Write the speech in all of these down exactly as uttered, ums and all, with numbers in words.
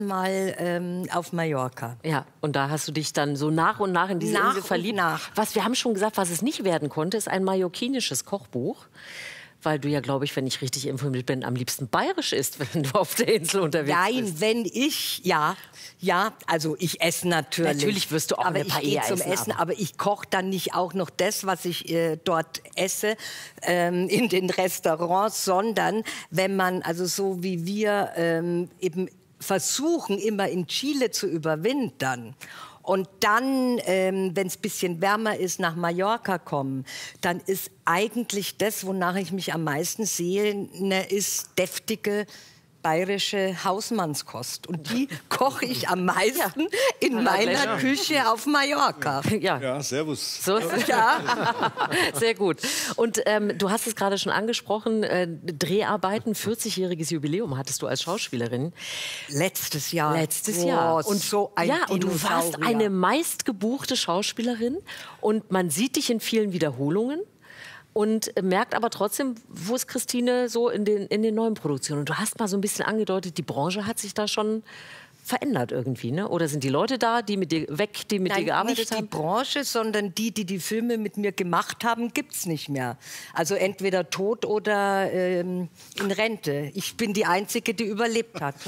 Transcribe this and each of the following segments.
Mal ähm, auf Mallorca. Ja, und da hast du dich dann so nach und nach in diese Nach Insel verliebt. und nach. Was wir haben schon gesagt, was es nicht werden konnte, ist ein mallorquinisches Kochbuch. Weil du ja, glaube ich, wenn ich richtig informiert bin, am liebsten bayerisch isst, wenn du auf der Insel unterwegs Nein, bist. wenn ich, ja, ja, also ich esse natürlich. Natürlich wirst du auch aber eine ich Paella gehe zum essen, Essen, aber- aber, ich koche dann nicht auch noch das, was ich äh, dort esse, ähm, in den Restaurants, sondern wenn man, also so wie wir ähm, eben versuchen, immer in Chile zu überwintern. Und dann, ähm, wenn es ein bisschen wärmer ist, nach Mallorca kommen, dann ist eigentlich das, wonach ich mich am meisten sehne, ist deftige bayerische Hausmannskost. Und die koche ich am meisten in meiner Küche auf Mallorca. Ja, Ja, servus. so ist es. Ja. Sehr gut. Und ähm, du hast es gerade schon angesprochen, äh, Dreharbeiten, vierzigjähriges Jubiläum hattest du als Schauspielerin. Letztes Jahr. Letztes Boah, Jahr. Und so ein Ja, und du warst Dinosaurier. eine meistgebuchte Schauspielerin und man sieht dich in vielen Wiederholungen. Und merkt aber trotzdem, wo ist Christine so in den, in den neuen Produktionen? Und du hast mal so ein bisschen angedeutet, die Branche hat sich da schon verändert irgendwie, ne? Oder sind die Leute da, die mit dir weg, die mit Nein, dir gearbeitet nicht haben? die Branche, sondern die, die die Filme mit mir gemacht haben, gibt's nicht mehr. Also entweder tot oder ähm, in Rente. Ich bin die Einzige, die überlebt hat.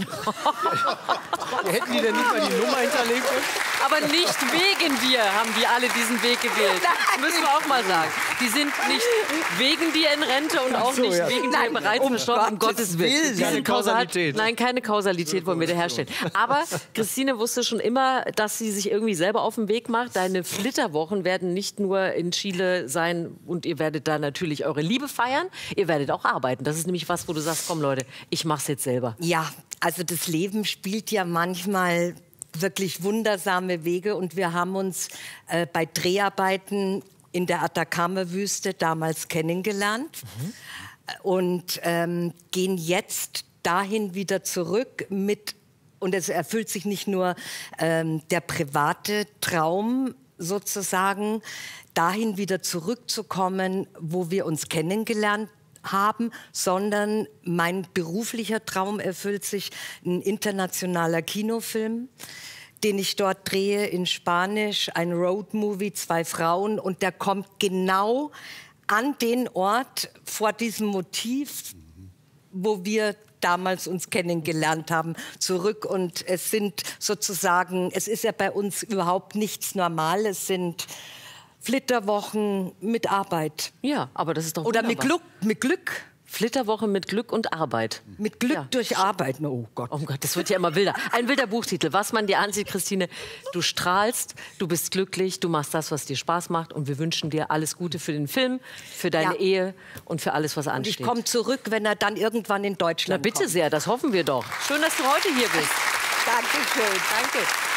Hätten die denn nicht mal die Nummer hinterlegt? Aber nicht wegen dir haben die alle diesen Weg gewählt. Das müssen wir auch mal sagen. Die sind nicht wegen dir in Rente und auch so, nicht ja. wegen Nein, dir bereits um verstorben, um Gottes Gottes Willen. Willen. Die Keine sind kausal- Kausalität. Nein, keine Kausalität wollen wir da herstellen. Aber Christine wusste schon immer, dass sie sich irgendwie selber auf den Weg macht. Deine Flitterwochen werden nicht nur in Chile sein und ihr werdet da natürlich eure Liebe feiern, ihr werdet auch arbeiten. Das ist nämlich was, wo du sagst, komm Leute, ich mach's jetzt selber. Ja, also das Leben spielt ja manchmal wirklich wundersame Wege und wir haben uns äh, bei Dreharbeiten in der Atacama-Wüste damals kennengelernt mhm. und ähm, gehen jetzt dahin wieder zurück mit, und es erfüllt sich nicht nur ähm, der private Traum sozusagen, dahin wieder zurückzukommen, wo wir uns kennengelernt haben, sondern mein beruflicher Traum erfüllt sich, ein internationaler Kinofilm, den ich dort drehe in Spanisch, ein Roadmovie, zwei Frauen, und der kommt genau an den Ort vor diesem Motiv, wo wir damals uns kennengelernt haben, zurück. Und es sind sozusagen, es ist ja bei uns überhaupt nichts Normales, es sind Flitterwochen mit Arbeit. Ja, aber das ist doch Oder mit wunderbar. Glück, mit Glück. Flitterwoche mit Glück und Arbeit. Mit Glück Ja. durch Arbeit. Oh Gott. Oh Gott, das wird ja immer wilder. Ein wilder Buchtitel. Was man dir ansieht, Christine. Du strahlst, du bist glücklich, du machst das, was dir Spaß macht. Und wir wünschen dir alles Gute für den Film, für deine Ja. Ehe und für alles, was Und ansteht. ich komme zurück, wenn er dann irgendwann in Na Deutschland bitte kommt. sehr, das hoffen wir doch. Schön, dass du heute hier bist. Dankeschön, danke.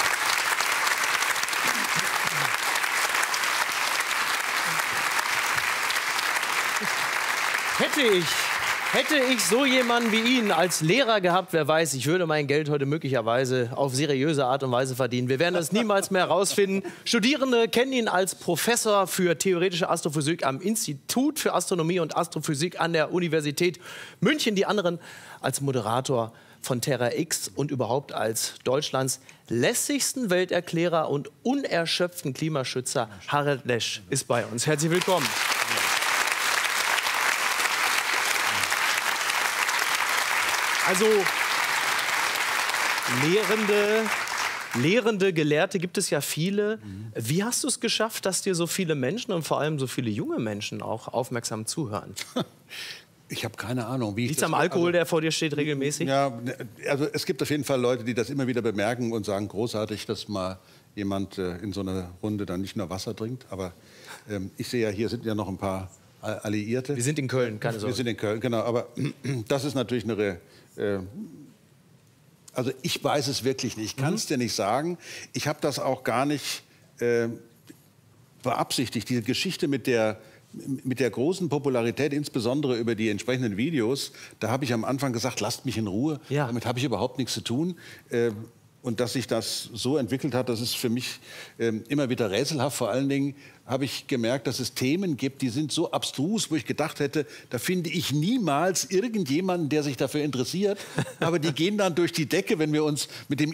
Hätte ich, hätte ich so jemanden wie ihn als Lehrer gehabt, wer weiß, ich würde mein Geld heute möglicherweise auf seriöse Art und Weise verdienen. Wir werden das niemals mehr herausfinden. Studierende kennen ihn als Professor für theoretische Astrophysik am Institut für Astronomie und Astrophysik an der Universität München. Die anderen als Moderator von Terra X und überhaupt als Deutschlands lässigsten Welterklärer und unerschöpften Klimaschützer. Harald Lesch ist bei uns. Herzlich willkommen. Also Lehrende, Lehrende, Gelehrte gibt es ja viele. Wie hast du es geschafft, dass dir so viele Menschen und vor allem so viele junge Menschen auch aufmerksam zuhören? Ich habe keine Ahnung, wie ich Liegt es das- am Alkohol, also, der vor dir steht, regelmäßig? Ja, also es gibt auf jeden Fall Leute, die das immer wieder bemerken und sagen, großartig, dass mal jemand äh, in so einer Runde dann nicht nur Wasser trinkt. Aber ähm, ich sehe ja, hier sind ja noch ein paar A- Alliierte. Wir sind in Köln, keine Wir Sorge. sind in Köln, genau. Aber das ist natürlich eine... Re- Äh, also ich weiß es wirklich nicht. Ich kann es dir nicht sagen. Ich habe das auch gar nicht äh, beabsichtigt. Die Geschichte mit der, mit der großen Popularität, insbesondere über die entsprechenden Videos, da habe ich am Anfang gesagt, lasst mich in Ruhe. Ja. Damit habe ich überhaupt nichts zu tun. Äh, Und dass sich das so entwickelt hat, das ist für mich ähm, immer wieder rätselhaft. Vor allen Dingen habe ich gemerkt, dass es Themen gibt, die sind so abstrus, wo ich gedacht hätte, da finde ich niemals irgendjemanden, der sich dafür interessiert. Aber die gehen dann durch die Decke, wenn wir uns mit dem